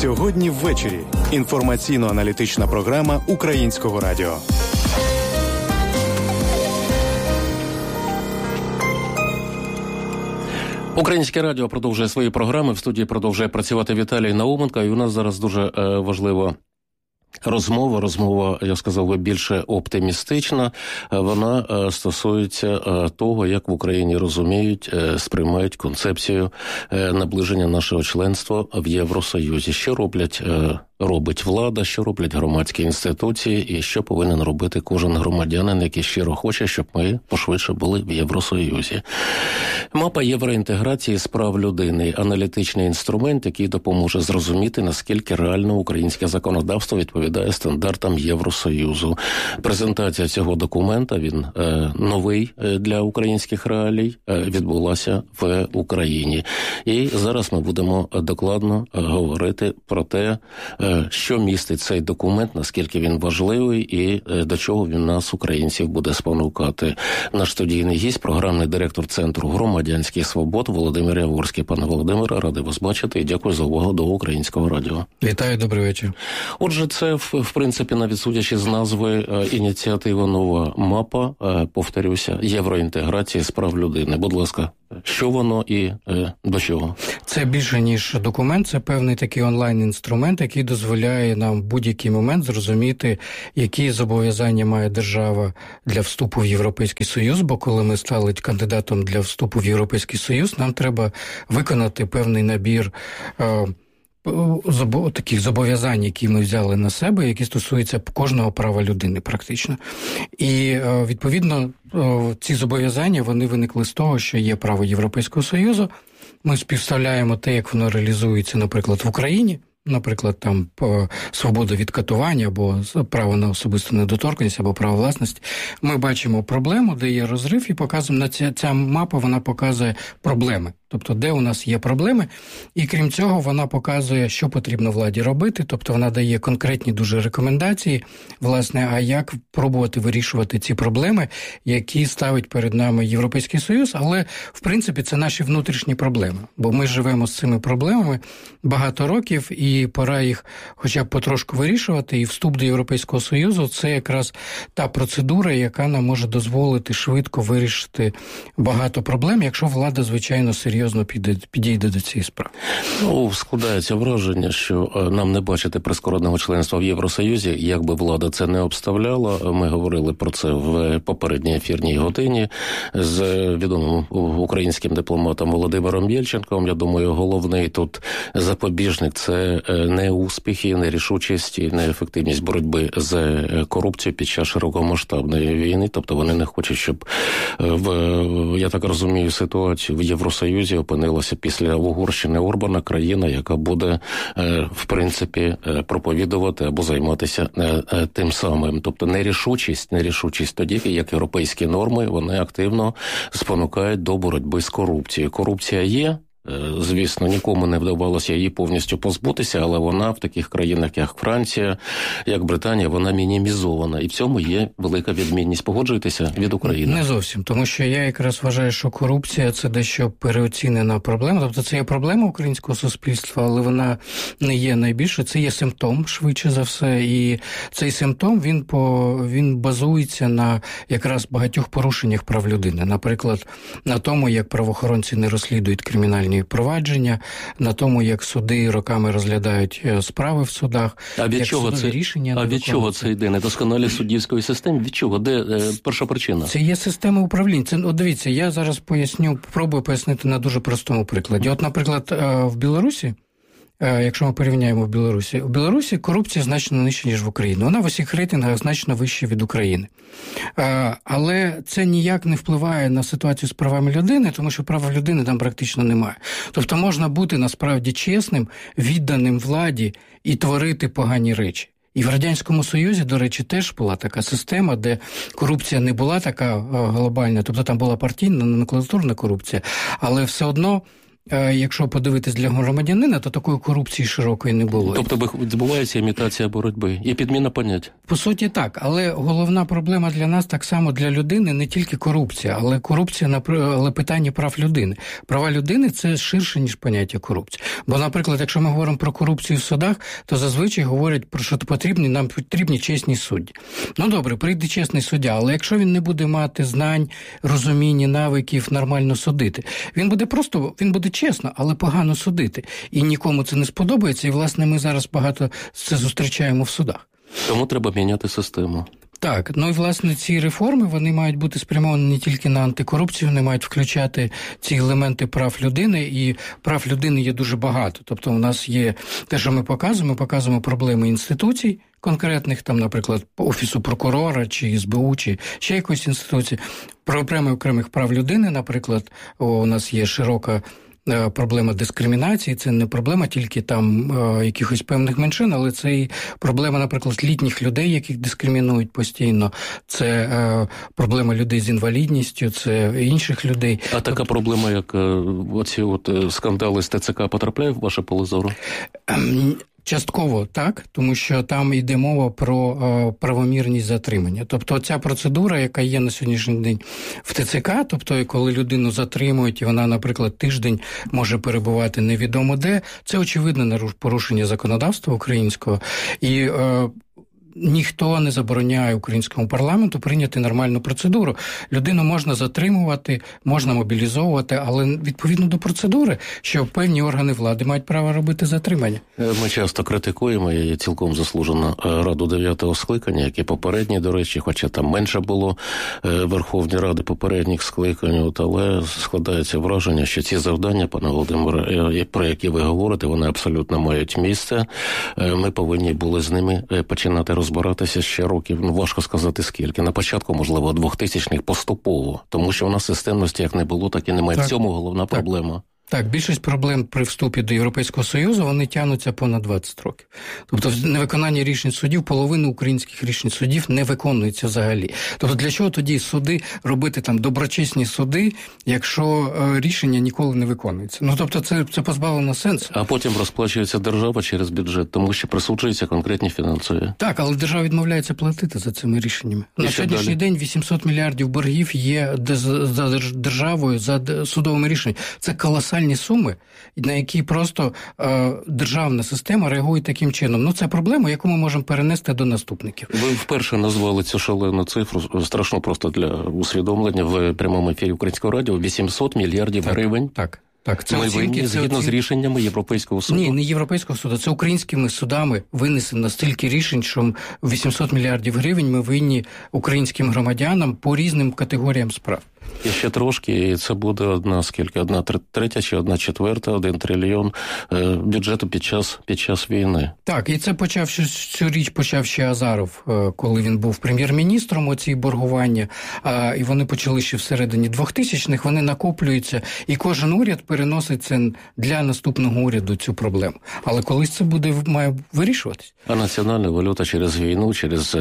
Сьогодні ввечері. Інформаційно-аналітична програма Українського радіо. Українське радіо продовжує свої програми. В студії продовжує працювати Віталій Науменко. І у нас зараз дуже важлива розмова, я сказав би, більше оптимістична. Вона стосується того, як в Україні розуміють, сприймають концепцію наближення нашого членства в Євросоюзі. Що робить влада, що роблять громадські інституції і що повинен робити кожен громадянин, який щиро хоче, щоб ми пошвидше були в Євросоюзі. Мапа євроінтеграції з прав людини – аналітичний інструмент, який допоможе зрозуміти, наскільки реально українське законодавство відповідає стандартам Євросоюзу. Презентація цього документа, він новий для українських реалій, відбулася в Україні. І зараз ми будемо докладно говорити про те, що містить цей документ, наскільки він важливий і до чого він нас, українців, буде спонукати. Наш студійний гість, програмний директор Центру громадянських свобод Володимир Яворський. Пане Володимире, радий вас бачити і дякую за увагу до Українського радіо. Вітаю, добрий вечір. Отже, це, в принципі, навіть судячи з назви, ініціатива «Нова мапа», повторюся, євроінтеграції з прав людини. Будь ласка, що воно і до чого? Це більше, ніж документ, це певний такий онлайн-інструмент, який дозволяє нам в будь-який момент зрозуміти, які зобов'язання має держава для вступу в Європейський Союз, бо коли ми стали кандидатом для вступу в Європейський Союз, нам треба виконати певний набір таких зобов'язань, які ми взяли на себе, які стосуються кожного права людини практично. І, відповідно, ці зобов'язання, вони виникли з того, що є право Європейського Союзу. Ми співставляємо те, як воно реалізується, наприклад, в Україні, наприклад, там свобода від катування або право на особисту недоторканність або право власності. Ми бачимо проблему, де є розрив, і показуємо, ця мапа, вона показує проблеми. Тобто, де у нас є проблеми, і крім цього, вона показує, що потрібно владі робити, тобто вона дає конкретні дуже рекомендації, власне, а як пробувати вирішувати ці проблеми, які ставить перед нами Європейський Союз, але, в принципі, це наші внутрішні проблеми, бо ми живемо з цими проблемами багато років, і пора їх хоча б потрошку вирішувати, і вступ до Європейського Союзу – це якраз та процедура, яка нам може дозволити швидко вирішити багато проблем, якщо влада, звичайно, серйозно підійде до цієї справи. Складається враження, що нам не бачити прискореного членства в Євросоюзі, як би влада це не обставляла. Ми говорили про це в попередній ефірній годині з відомим українським дипломатом Володимиром Єльченком. Я думаю, головний тут запобіжник – це не успіхи, не рішучість і не ефективність боротьби з корупцією під час широкомасштабної війни. Тобто вони не хочуть, щоб я так розумію, ситуацію в Євросоюзі опинилася після Угорщини Орбана країна, яка буде, в принципі, проповідувати або займатися тим самим. Тобто нерішучість тоді, як європейські норми, вони активно спонукають до боротьби з корупцією. Корупція є. Звісно, нікому не вдавалося її повністю позбутися, але вона в таких країнах, як Франція, як Британія, вона мінімізована. І в цьому є велика відмінність. Погоджуєтеся від України? Не зовсім, тому що я якраз вважаю, що корупція – це дещо переоцінена проблема. Тобто це є проблема українського суспільства, але вона не є найбільше. Це є симптом, швидше за все. І цей симптом, він базується на якраз багатьох порушеннях прав людини. Наприклад, на тому, як правоохоронці не розслідують кримінальні провадження, на тому, як суди роками розглядають справи в судах, як судові рішення. А від чого це йде? Недосконалість суддівської системи? Від чого? Де перша причина? Це є система управління. Дивіться, я зараз пробую пояснити на дуже простому прикладі. От, наприклад, в Білорусі, якщо ми порівняємо в Білорусі корупція значно нижча, ніж в Україні. Вона в усіх рейтингах значно вища від України. Але це ніяк не впливає на ситуацію з правами людини, тому що права людини там практично немає. Тобто можна бути насправді чесним, відданим владі і творити погані речі. І в Радянському Союзі, до речі, теж була така система, де корупція не була така глобальна, тобто там була партійна, номенклатурна корупція, але все одно якщо подивитись для громадянина, то такої корупції широкої не було. Тобто відбувається імітація боротьби і підміна понять? По суті, так. Але головна проблема для нас, так само для людини, не тільки корупція, але корупція, але питання прав людини. Права людини – це ширше, ніж поняття корупції. Бо, наприклад, якщо ми говоримо про корупцію в судах, то зазвичай говорять про що нам потрібні чесні судді. Ну, добре, прийде чесний суддя, але якщо він не буде мати знань, розуміння, навиків нормально судити, він буде чесно, але погано судити. І нікому це не сподобається, і, власне, ми зараз багато це зустрічаємо в судах. Тому треба міняти систему. Так, ну і, власне, ці реформи, вони мають бути спрямовані не тільки на антикорупцію, вони мають включати ці елементи прав людини, і прав людини є дуже багато. Тобто у нас є те, що ми показуємо проблеми інституцій конкретних, там, наприклад, Офісу прокурора, чи СБУ, чи ще якоїсь інституції. Проблеми окремих прав людини, наприклад, у нас є широка проблема дискримінації, це не проблема тільки там якихось певних меншин, але це і проблема, наприклад, літніх людей, яких дискримінують постійно, це проблема людей з інвалідністю, це інших людей. А така проблема, як оці скандали з ТЦК, потрапляє в ваше поле зору? Частково так, тому що там йде мова про правомірність затримання. Тобто ця процедура, яка є на сьогоднішній день в ТЦК, тобто коли людину затримують і вона, наприклад, тиждень може перебувати невідомо де, це очевидне порушення законодавства українського. І ніхто не забороняє українському парламенту прийняти нормальну процедуру. Людину можна затримувати, можна мобілізовувати, але відповідно до процедури, що певні органи влади мають право робити затримання. Ми часто критикуємо, і цілком заслужено, Раду 9-го скликання, які попередні, до речі, хоча там менше було Верховні Ради попередніх скликань, але складається враження, що ці завдання, пане Володимире, про які ви говорите, вони абсолютно мають місце. Ми повинні були з ними починати розбиратися ще років, важко сказати скільки. На початку, можливо, 2000-х поступово, тому що у нас системності як не було, так і немає. В цьому головна проблема. Так, більшість проблем при вступі до Європейського Союзу, вони тягнуться понад 20 років. Тобто невиконання рішень судів, половина українських рішень судів не виконується взагалі. Тобто для чого тоді суди робити там доброчесні суди, якщо рішення ніколи не виконується? Ну, тобто це позбавлено сенсу. А потім розплачується держава через бюджет, тому що присуджуються конкретні фінансові. Так, але держава відмовляється платити за цими рішеннями. На сьогоднішній день 800 мільярдів боргів є за державою, за судовими рішеннями. Це колосальні суми, на які просто державна система реагує таким чином. Ну, це проблема, яку ми можемо перенести до наступників. Ви вперше назвали цю шалену цифру, страшно просто для усвідомлення, в прямому ефірі Українського радіо, 800 мільярдів гривень. Так, це ми винні згідно з рішеннями Європейського суду? Ні, не Європейського суду. Це українськими судами винесено стільки рішень, що 800 мільярдів гривень ми винні українським громадянам по різним категоріям справ. І ще трошки, і це буде одна третя чи 1/4, 1 трильйон бюджету під час війни. Так, і це цю річ почав ще Азаров, коли він був прем'єр-міністром, оці боргування, і вони почали ще всередині 2000-х, вони накоплюються, і кожен уряд переносить це для наступного уряду цю проблему. Але колись це має вирішуватись. А національна валюта через війну, через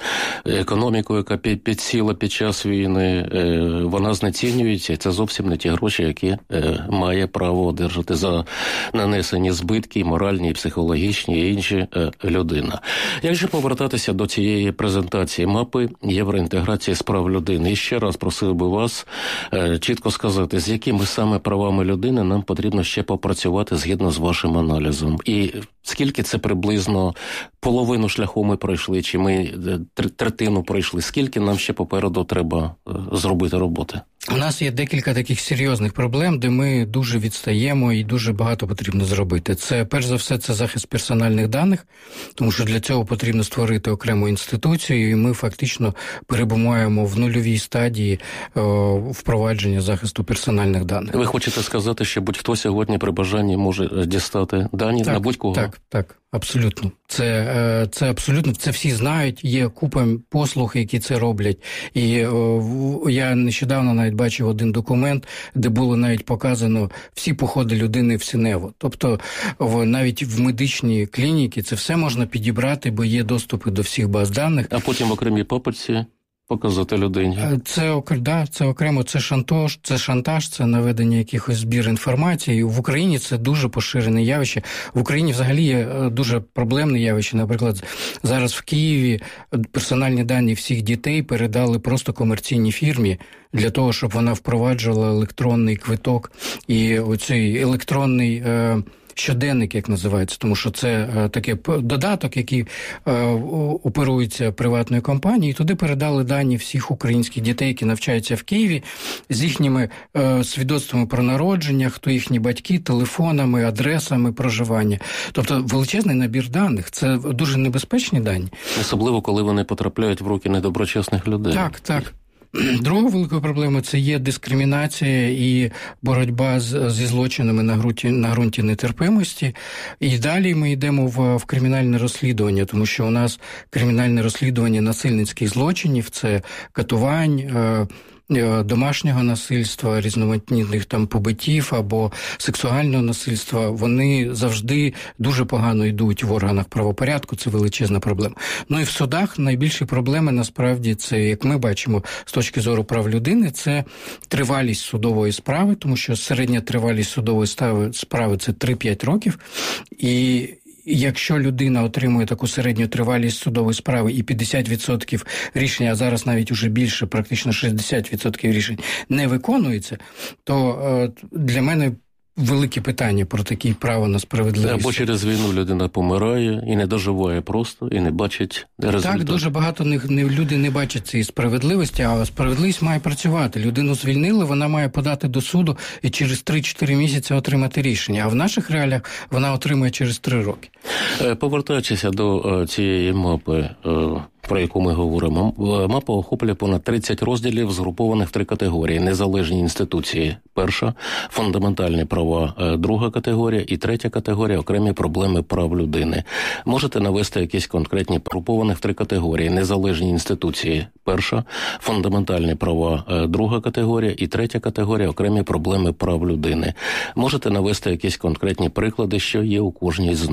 економіку, яка підсіла під час війни, вона знецінюється, і це зовсім не ті гроші, які має право одержати за нанесені збитки, моральні, психологічні і інші людина. Як же повертатися до цієї презентації мапи євроінтеграції з прав людини? І ще раз просив би вас чітко сказати, з якими саме правами людини нам потрібно ще попрацювати згідно з вашим аналізом. І скільки це приблизно, половину шляху ми пройшли, чи ми третину пройшли, скільки нам ще попереду треба зробити роботи? У нас є декілька таких серйозних проблем, де ми дуже відстаємо і дуже багато потрібно зробити. Це, перш за все, це захист персональних даних, тому що для цього потрібно створити окрему інституцію, і ми фактично перебуваємо в нульовій стадії впровадження захисту персональних даних. Ви хочете сказати, що будь-хто сьогодні при бажанні може дістати дані на будь-кого? Так. Абсолютно. Це абсолютно, це всі знають, є купа послуг, які це роблять. І я нещодавно навіть бачив один документ, де було навіть показано всі походи людини в Синево. Тобто навіть в медичній клініці це все можна підібрати, бо є доступи до всіх баз даних. А потім в окремій папочці показати людині. Це окремо, це шантаж, це наведення якихось збір інформації. В Україні це дуже поширене явище. В Україні взагалі є дуже проблемне явище. Наприклад, зараз в Києві персональні дані всіх дітей передали просто комерційній фірмі для того, щоб вона впроваджувала електронний квиток і оцей електронний щоденник, як називається, тому що це такий додаток, який оперується приватною компанією, і туди передали дані всіх українських дітей, які навчаються в Києві, з їхніми свідоцтвами про народження, хто їхні батьки, телефонами, адресами проживання. Тобто величезний набір даних. Це дуже небезпечні дані. Особливо, коли вони потрапляють в руки недоброчесних людей. Так. Друга велика проблема – це є дискримінація і боротьба зі злочинами на ґрунті нетерпимості. І далі ми йдемо в кримінальне розслідування, тому що у нас кримінальне розслідування насильницьких злочинів – це катувань, домашнього насильства, різноманітних там побиттів або сексуального насильства, вони завжди дуже погано йдуть в органах правопорядку, це величезна проблема. Ну і в судах найбільші проблеми, насправді, це, як ми бачимо, з точки зору прав людини, це тривалість судової справи, тому що середня тривалість судової справи – це 3-5 років, і якщо людина отримує таку середню тривалість судової справи і 50% рішень, а зараз навіть уже більше, практично 60% рішень не виконується, то для мене велике питання про таке право на справедливість. Або через війну людина помирає і не доживає просто, і не бачить результату. Так, дуже багато люди не бачать цієї справедливості, а справедливість має працювати. Людину звільнили, вона має подати до суду і через 3-4 місяці отримати рішення. А в наших реаліях вона отримує через 3 роки. Повертаючись до цієї мапи, про яку ми говоримо, мапа охоплює понад 30 розділів, згрупованих в 3 категорії. Незалежні інституції – перша, фундаментальні права – друга категорія, і третя категорія – окремі проблеми прав людини. Можете навести якісь конкретні групованих в 3 категорії. Незалежні інституції – перша, фундаментальні права – друга категорія, і третя категорія – окремі проблеми прав людини. Можете навести якісь конкретні приклади, що є у кожній з